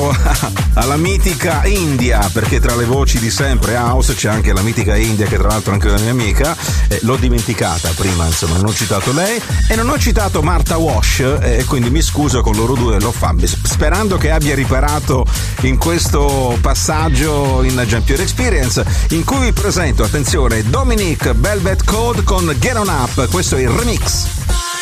citato alla mitica India, perché tra le voci di sempre house c'è anche la mitica India, che tra l'altro è anche una mia amica. L'ho dimenticata prima, insomma, non ho citato lei e non ho citato Martha Wash, e quindi mi scuso con loro due, lo fa sperando che abbia riparato in questo passaggio in Jam Pure Experience, in cui vi presento, attenzione, Dominic Velvet Code con Get On Up. Questo è il remix.